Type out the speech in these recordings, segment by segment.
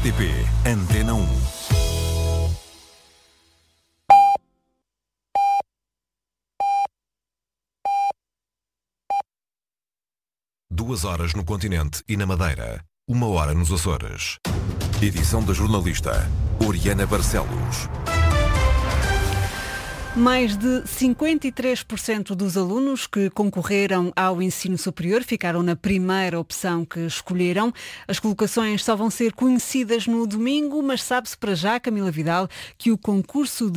RTP Antena 1. Duas horas no continente e na Madeira. 1 hora nos Açores. Edição da jornalista Oriana Barcelos. Mais de 53% dos alunos que concorreram ao ensino superior ficaram na primeira opção que escolheram. As colocações só vão ser conhecidas no domingo, mas sabe-se para já, Camila Vidal, que o curso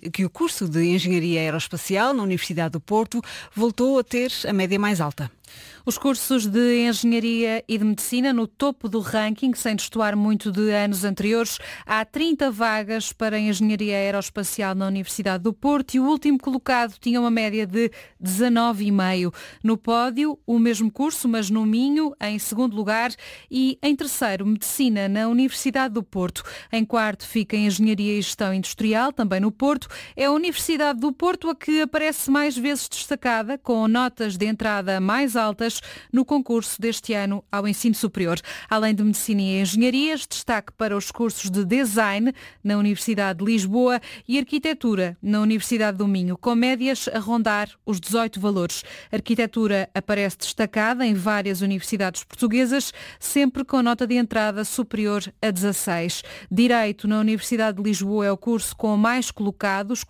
de Engenharia Aeroespacial na Universidade do Porto voltou a ter a média mais alta. Os cursos de Engenharia e de Medicina no topo do ranking, sem destoar muito de anos anteriores. Há 30 vagas para Engenharia Aeroespacial na Universidade do Porto e o último colocado tinha uma média de 19,5. No pódio, o mesmo curso, mas no Minho, em segundo lugar, e em terceiro, Medicina na Universidade do Porto. Em quarto fica Engenharia e Gestão Industrial, também no Porto. É a Universidade do Porto a que aparece mais vezes destacada, com notas de entrada mais altas no concurso deste ano ao ensino superior. Além de Medicina e Engenharias, destaque para os cursos de Design na Universidade de Lisboa e Arquitetura na Universidade do Minho, com médias a rondar os 18 valores. A Arquitetura aparece destacada em várias universidades portuguesas, sempre com nota de entrada superior a 16. Direito na Universidade de Lisboa é o curso com mais colocados,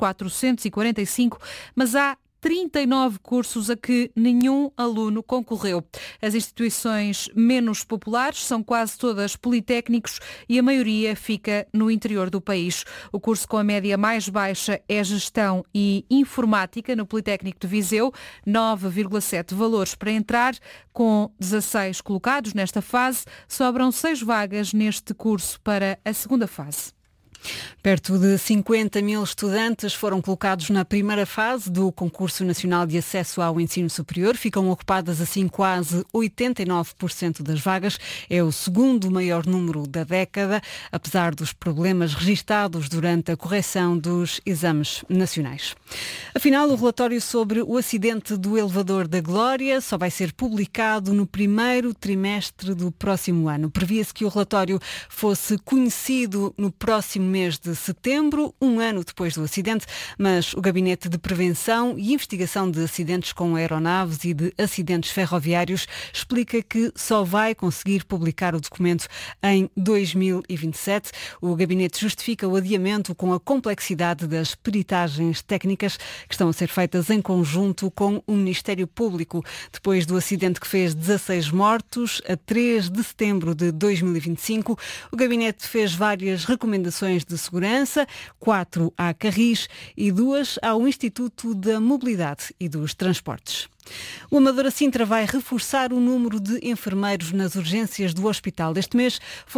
445, mas há 39 cursos a que nenhum aluno concorreu. As instituições menos populares são quase todas politécnicos e a maioria fica no interior do país. O curso com a média mais baixa é Gestão e Informática no Politécnico de Viseu, 9,7 valores para entrar, com 16 colocados nesta fase. Sobram 6 vagas neste curso para a segunda fase. Perto de 50 mil estudantes foram colocados na primeira fase do Concurso Nacional de Acesso ao Ensino Superior. Ficam ocupadas assim quase 89% das vagas. É o segundo maior número da década, apesar dos problemas registados durante a correção dos exames nacionais. Afinal, o relatório sobre o acidente do elevador da Glória só vai ser publicado no primeiro trimestre do próximo ano. Previa-se que o relatório fosse conhecido no próximo mês de setembro, um ano depois do acidente, mas o Gabinete de Prevenção e Investigação de Acidentes com Aeronaves e de Acidentes Ferroviários explica que só vai conseguir publicar o documento em 2027. O Gabinete justifica o adiamento com a complexidade das peritagens técnicas que estão a ser feitas em conjunto com o Ministério Público. Depois do acidente que fez 16 mortos, a 3 de setembro de 2025, o Gabinete fez várias recomendações de segurança, 4 à Carris e 2 ao Instituto da Mobilidade e dos Transportes. O Amadora Sintra vai reforçar o número de enfermeiros nas urgências do hospital. Este mês